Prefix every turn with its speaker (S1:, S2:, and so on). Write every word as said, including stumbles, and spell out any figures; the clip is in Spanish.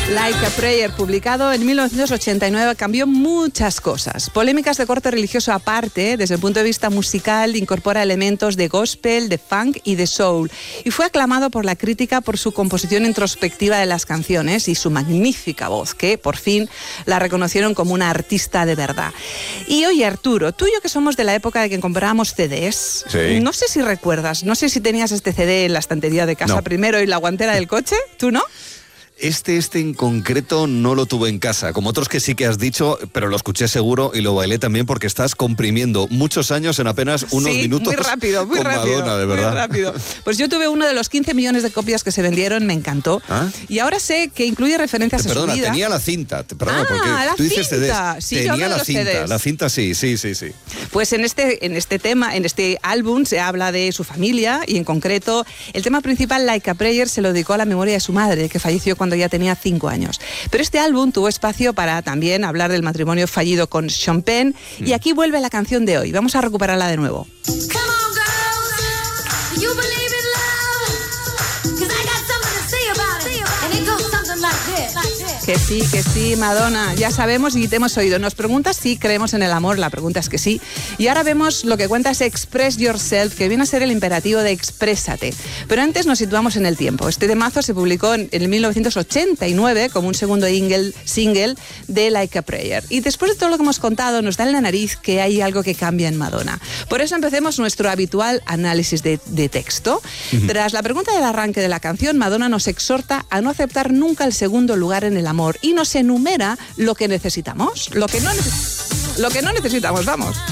S1: Like a Prayer, publicado en mil novecientos ochenta y nueve, cambió muchas cosas. Polémicas de corte religioso aparte, desde el punto de vista musical, incorpora elementos de gospel, de funk y de soul. Y fue aclamado por la crítica por su composición introspectiva de las canciones y su magnífica voz, que por fin la reconocieron como una artista de verdad. Y oye, Arturo, tú y yo que somos de la época de que comprábamos C Ds,
S2: sí.
S1: no sé si recuerdas, no sé si tenías este C D en la estantería de casa
S2: no.
S1: primero y la guantera del coche, ¿tú no?
S2: Este, este en concreto no lo tuve en casa, como otros que sí que has dicho, pero lo escuché seguro y lo bailé también porque estás comprimiendo muchos años en apenas unos
S1: sí,
S2: minutos.
S1: muy rápido, muy
S2: con
S1: rápido,
S2: Madonna, de verdad.
S1: muy rápido. Pues yo tuve uno de los quince millones de copias que se vendieron, me encantó.
S2: ¿Ah?
S1: Y ahora sé que incluye referencias
S2: Perdona,
S1: a su vida.
S2: tenía la cinta, perdona,
S1: Ah,
S2: porque
S1: la
S2: tú dices
S1: cinta.
S2: C Ds.
S1: Sí, yo
S2: tenía
S1: hablo de
S2: la
S1: los
S2: cinta,
S1: C Ds.
S2: la cinta sí, sí, sí, sí.
S1: Pues en este, en este tema, en este álbum se habla de su familia y en concreto el tema principal, Like a Prayer, se lo dedicó a la memoria de su madre, que falleció cuando ya tenía cinco años. Pero este álbum tuvo espacio para también hablar del matrimonio fallido con Sean Penn mm. y aquí vuelve la canción de hoy. Vamos a recuperarla de nuevo. Que sí, que sí, Madonna, ya sabemos y te hemos oído. Nos preguntas si creemos en el amor, la pregunta es que sí. Y ahora vemos lo que cuenta es Express Yourself, que viene a ser el imperativo de exprésate. Pero antes nos situamos en el tiempo. Este temazo se publicó en, en mil novecientos ochenta y nueve como un segundo single, single de Like a Prayer. Y después de todo lo que hemos contado, nos da en la nariz que hay algo que cambia en Madonna. Por eso empecemos nuestro habitual análisis de, de texto. Uh-huh. Tras la pregunta del arranque de la canción, Madonna nos exhorta a no aceptar nunca el segundo lugar en el amor y nos enumera lo que necesitamos, lo que no, neces- lo que no necesitamos, vamos.